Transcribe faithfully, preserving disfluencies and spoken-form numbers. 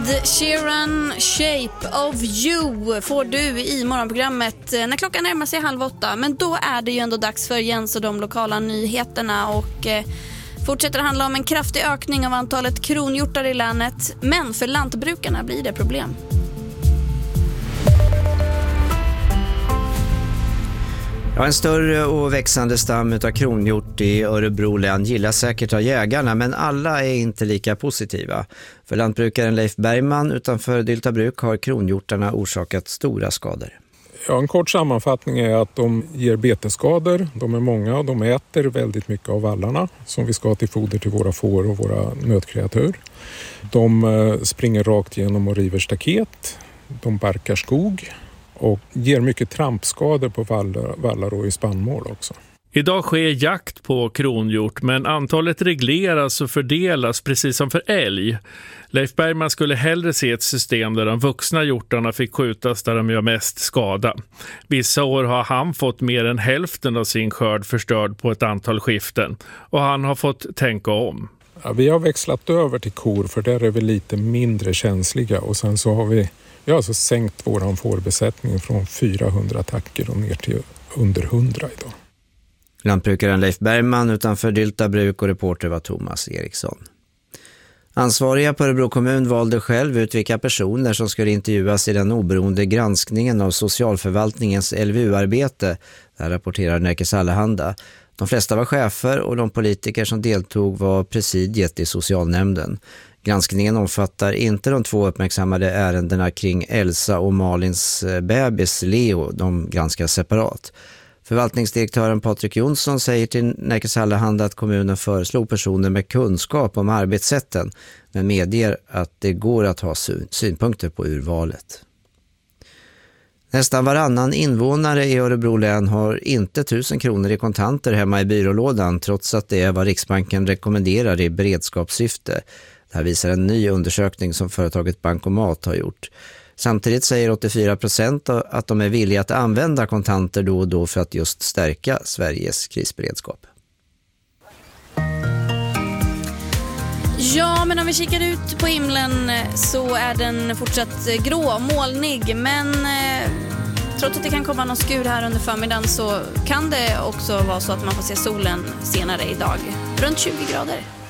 Ed Sheeran, Shape of You får du i morgonprogrammet när klockan närmar sig halv åtta. Men då är det ju ändå dags för Jens och de lokala nyheterna. Och eh, fortsätter det handla om en kraftig ökning av antalet kronhjortar i länet. Men för lantbrukarna blir det problem. Ja, en större och växande stam av kronhjort i Örebro län gillas säkert av jägarna, men alla är inte lika positiva. För lantbrukaren Leif Bergman utanför Dyltabruk har kronhjortarna orsakat stora skador. Ja, en kort sammanfattning är att de ger betesskador, de är många och de äter väldigt mycket av vallarna som vi ska ha till foder till våra får och våra nötkreatur. De springer rakt igenom och river staket, de barkar skog och ger mycket trampskador på vallar, vallar och i spannmål också. Idag sker jakt på kronhjort, men antalet regleras och fördelas precis som för älg. Leif Bergman skulle hellre se ett system där de vuxna hjortarna fick skjutas där de gör mest skada. Vissa år har han fått mer än hälften av sin skörd förstörd på ett antal skiften och han har fått tänka om. Ja, vi har växlat över till kor för där är vi lite mindre känsliga och sen så har vi, vi har alltså sänkt våran fårbesättning från fyrahundra attacker och ner till under hundra idag. Lantbrukaren Leif Bergman utanför Dyltabruk och reporter var Thomas Eriksson. Ansvariga på Örebro kommun valde själv ut vilka personer som skulle intervjuas i den oberoende granskningen av socialförvaltningens L V U-arbete. Det här rapporterar Nerikes Allehanda. De flesta var chefer och de politiker som deltog var presidiet i socialnämnden. Granskningen omfattar inte de två uppmärksammade ärendena kring Elsa och Malins bebis Leo. De granskas separat. Förvaltningsdirektören Patrik Jonsson säger till Nerikes Allehanda att kommunen föreslog personer med kunskap om arbetssätten men medger att det går att ha synpunkter på urvalet. Nästan varannan invånare i Örebro län har inte tusen kronor i kontanter hemma i byrålådan trots att det är vad Riksbanken rekommenderar i beredskapssyfte. Det här visar en ny undersökning som företaget Bankomat har gjort. Samtidigt säger åttiofyra procent att de är villiga att använda kontanter då och då för att just stärka Sveriges krisberedskap. Ja, men om vi kikar ut på himlen så är den fortsatt grå, molnig. Men eh, trots att det kan komma någon skur här under förmiddagen så kan det också vara så att man får se solen senare idag. Runt tjugo grader.